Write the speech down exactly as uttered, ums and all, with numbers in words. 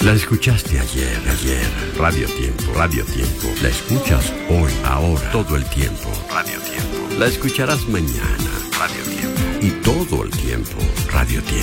La escuchaste ayer, ayer. Radio Tiempo, Radio Tiempo. La escuchas hoy, ahora, todo el tiempo. Radio Tiempo. La escucharás mañana. Radio Tiempo. Y todo el tiempo. Radio Tiempo.